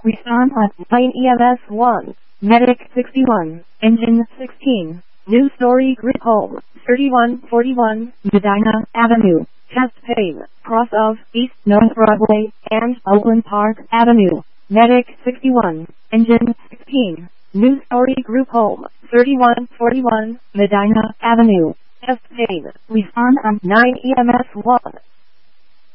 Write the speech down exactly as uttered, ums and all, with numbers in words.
Respond on nine E M S one. Medic sixty-one. Engine sixteen. New Story Group Home, thirty-one forty-one, Medina Avenue, Chest Pain, cross of East North Broadway, and Oakland Park Avenue. Medic sixty-one. Engine sixteen. New Story Group Home, thirty-one forty-one, Medina Avenue, Chest Pain. Respond on nine E M S one.